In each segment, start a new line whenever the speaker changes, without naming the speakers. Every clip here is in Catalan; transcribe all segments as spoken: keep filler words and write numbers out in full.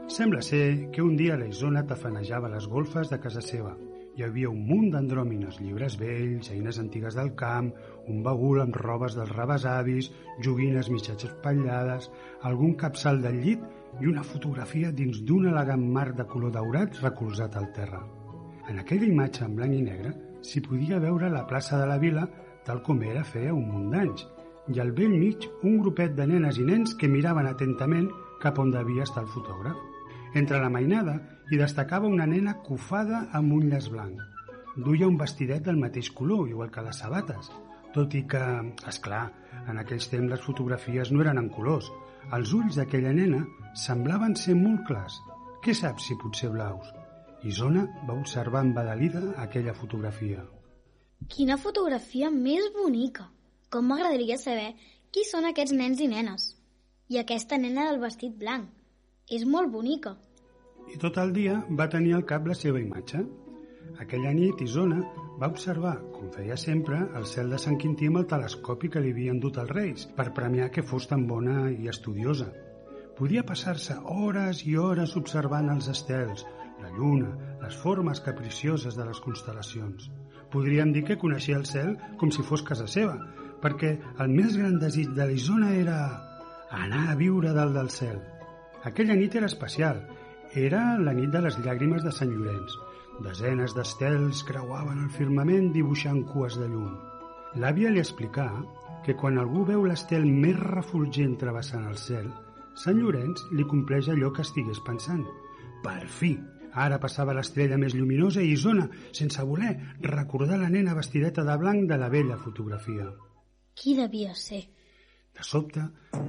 Sembla ser que un dia la Isona tafanejava les golfes de casa seva. Hi havia un munt d'andròmines, llibres vells, eines antigues del camp, un bagul amb robes dels rebesavis, joguines mitjats espatllades, algun capçal del llit i una fotografia dins d'un elegant marc de color daurat recolzat al terra. En aquella imatge en blanc i negre s'hi podia veure la plaça de la vila tal com era feia un munt d'anys, i al vell mig un grupet de nenes i nens que miraven atentament cap on devia estar el fotògraf. Entre la mainada hi destacava una nena cofada amb un llaç blanc. Duia un vestidet del mateix color, igual que les sabates, tot i que, esclar, en aquells temps les fotografies no eren en colors. Els ulls d'aquella nena semblaven ser molt clars. Què saps si pot ser blaus? Isona va observar embadalida aquella fotografia.
Quina fotografia més bonica! Com m'agradaria saber qui són aquests nens i nenes. I aquesta nena del vestit blanc. És molt bonica.
I tot el dia va tenir al cap la seva imatge. Aquella nit Isona va observar, com feia sempre, el cel de Sant Quintí amb el telescopi que li havien dut els reis per premiar que fos tan bona i estudiosa. Podia passar-se hores i hores observant els estels, la lluna, les formes capricioses de les constel·lacions. Podríem dir que coneixia el cel com si fos casa seva, perquè el més gran desig de la Isona era anar a viure dalt del cel. Aquella nit era especial. Era la nit de les llàgrimes de Sant Llorenç. Desenes d'estels creuaven el firmament dibuixant cues de llum. L'àvia li explicà que quan algú veu l'estel més refulgent travessant el cel, Sant Llorenç li compleix allò que estigués pensant. Per fi! Ara passava l'estrella més lluminosa i Isona, sense voler, recordar la nena vestideta de blanc de la vella fotografia.
Qui devia ser?
De sobte,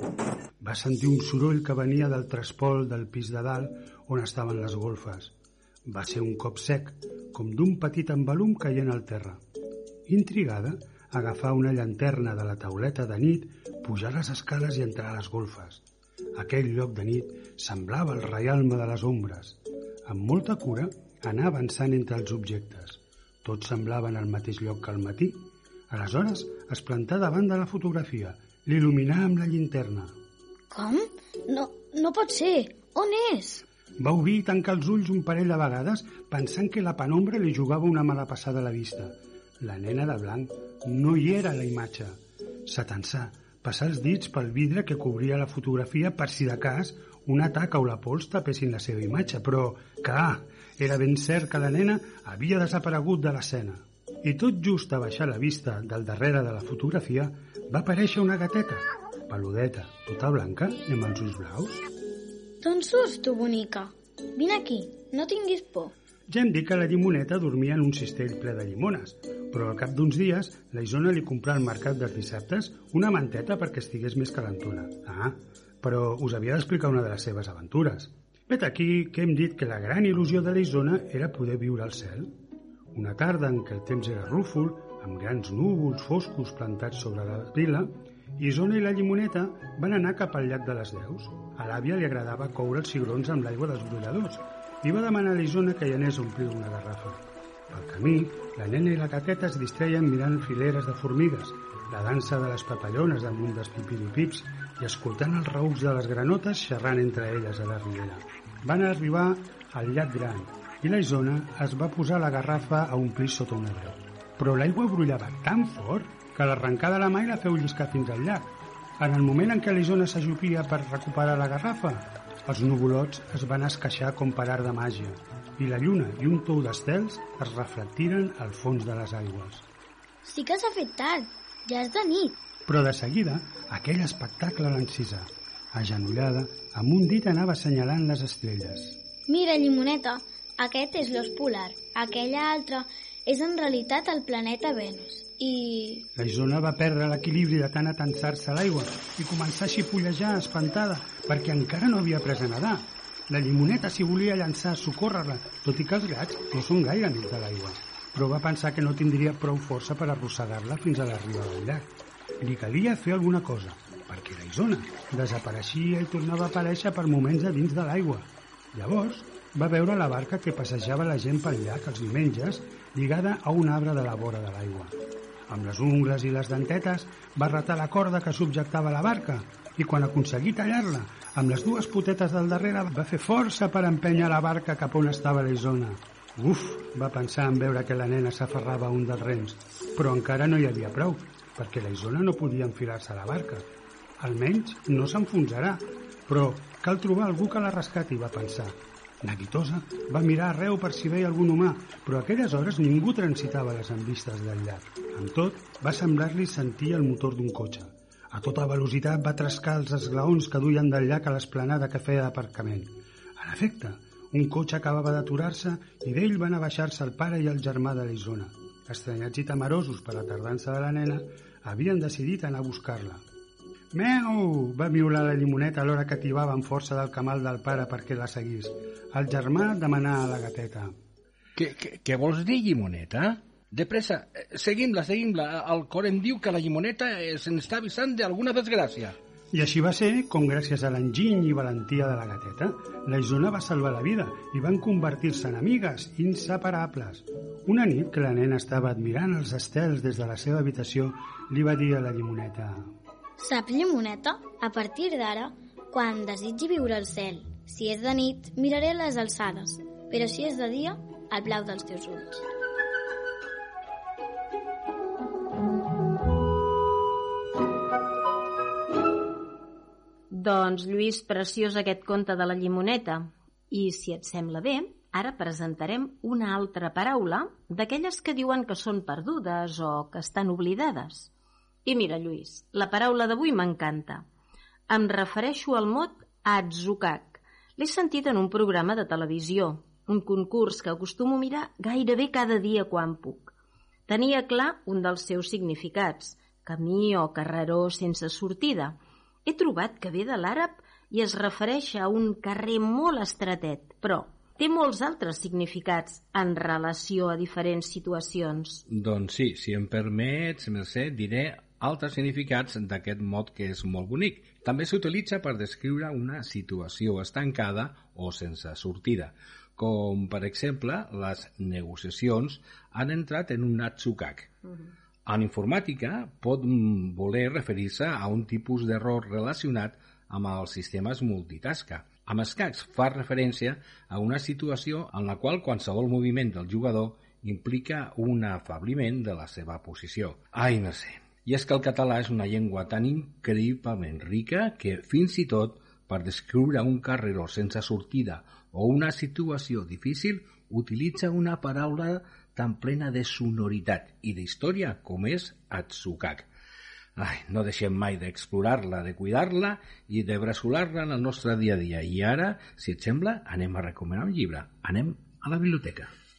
va sentir un soroll que venia del trespol del pis de dalt on estaven les golfes. Va ser un cop sec, com d'un petit embalum caient al terra. Intrigada, agafà una llanterna de la tauleta de nit, pujar les escales i entrar a les golfes. Aquell lloc de nit semblava el reialme de les ombres. Amb molta cura, anà avançant entre els objectes. Tots semblaven al mateix lloc que al matí. Aleshores, es plantà davant de la fotografia, l'il·luminà amb la llinterna.
Com? No, no pot ser. On és?
Va obrir i tancar els ulls un parell de vegades pensant que la penombra li jugava una mala passada a la vista. La nena de blanc no hi era a la imatge. S'atensà, passà els dits pel vidre que cobria la fotografia per si de cas una taca o la pols tapessin la seva imatge, però que, ah, era ben cert que la nena havia desaparegut de l'escena. I tot just a baixar la vista del darrere de la fotografia va aparèixer una gateta, peludeta, tota blanca i amb els ulls blaus.
D'on surts, tu, bonica? Vine aquí, no tinguis por.
Ja hem dit que la llimoneta dormia en un cistell ple de llimones, però al cap d'uns dies la Isona li comprà al mercat dels dissabtes una manteta perquè estigués més calentona. Ah, però us havia d'explicar una de les seves aventures. Vet aquí que hem dit que la gran il·lusió de la Isona era poder viure al cel. Una tarda en què el temps era rúfol, amb grans núvols foscos plantats sobre la vila, Isona i la llimoneta van anar cap al llac de les Deus. A l'àvia li agradava coure els cigrons amb l'aigua dels brolladors i va demanar a la Isona que hi anés a omplir una garrafa. Pel camí, la nena i la gateta es distreien mirant fileres de formigues, la dansa de les papallones damunt dels pipiripips i escoltant els raücs de les granotes xerrant entre elles a la ribera. Van arribar al llac gran i la Isona es va posar la garrafa a omplir sota una breu. Però l'aigua brullava tan fort que l'arrencada de la mà la feu lliscar fins al llac. En el moment en què la Isona s'ajupia per recuperar la garrafa, els nuvolots es van esqueixar com per art de màgia i la lluna i un tou d'estels es reflectiren al fons de les aigües.
Sí que s'ha fet tard, ja és de nit.
Però de seguida aquell espectacle l'encisà. Agenollada, amb un dit anava assenyalant les estrelles.
Mira, llimoneta, aquest és l'os polar, aquella altra és en realitat el planeta Venus. I...
La Isona va perdre l'equilibri de tant atensar-se a l'aigua i començar a xipollejar espantada perquè encara no havia après a nedar. La llimoneta s'hi volia llançar a socórrer-la, tot i que els gats no són gaire amics de l'aigua, però va pensar que no tindria prou força per arrossegar-la fins a la riba del llac. Li calia fer alguna cosa, perquè la Isona desapareixia i tornava a aparèixer per moments a dins de l'aigua. Llavors va veure la barca que passejava la gent pel llac els diumenges lligada a un arbre de la vora de l'aigua. Amb les ungles i les dentetes va retar la corda que subjectava la barca i quan aconseguí tallar-la, amb les dues potetes del darrere va fer força per empènyer la barca cap on estava la Isona. Uf, va pensar en veure que la nena s'aferrava a un dels rems, però encara no hi havia prou, perquè la Isona no podia enfilar-se a la barca. Almenys no s'enfonsarà, però cal trobar algú que la rescati, va pensar. Neguitosa va mirar arreu per si veia algun humà, però a aquelles hores ningú transitava les envistes del llac. Amb tot, va semblar-li sentir el motor d'un cotxe. A tota velocitat va trescar els esglaons que duien del llac a l'esplanada que feia d'aparcament. En efecte, un cotxe acabava d'aturar-se i d'ell van a baixar-se el pare i el germà de la Isona. Estranyats i temerosos per la tardança de la nena, havien decidit anar a buscar-la. «Meu!» va miular la Llimoneta alhora que tibava amb força del camal del pare perquè la seguís. El germà demanà a la gateta.
Què, què, què vols dir, Llimoneta? De pressa, seguim-la, seguim-la. El cor em diu que la Llimoneta se'ns està avisant d'alguna desgràcia.
I així va ser com, gràcies a l'enginy i valentia de la gateta, la Isona va salvar la vida i van convertir-se en amigues inseparables. Una nit que la nena estava admirant els estels des de la seva habitació, li va dir a la Llimoneta...
Saps, Llimoneta? A partir d'ara, quan desitgi viure al cel, si és de nit, miraré les alçades, però si és de dia, el blau dels teus ulls.
Doncs, Lluís, preciós aquest conte de la Llimoneta. I, si et sembla bé, ara presentarem una altra paraula d'aquelles que diuen que són perdudes o que estan oblidades. I mira, Lluís, la paraula d'avui m'encanta. Em refereixo al mot atzukak. L'he sentit en un programa de televisió, un concurs que acostumo a mirar gairebé cada dia quan puc. Tenia clar un dels seus significats, camí o carreró sense sortida. He trobat que ve de l'àrab i es refereix a un carrer molt estretet, però té molts altres significats en relació a diferents situacions.
Doncs sí, si em permets, Mercè, diré altres significats d'aquest mot que és molt bonic. També s'utilitza per descriure una situació estancada o sense sortida, com per exemple les negociacions han entrat en un atzukak. Uh-huh. En informàtica pot voler referir-se a un tipus d'error relacionat amb els sistemes multitasca. Amb escacs fa referència a una situació en la qual qualsevol moviment del jugador implica un afabliment de la seva posició. Ai, no sé. I és que el català és una llengua tan increïblement rica que fins i tot per descriure un carreró sense sortida o una situació difícil utilitza una paraula tan plena de sonoritat i d'història com és atzukak. Ai, no deixem mai d'explorar-la, de cuidar-la i de bressolar-la en el nostre dia a dia. I ara, si et sembla, anem a recomanar un llibre. Anem a la biblioteca.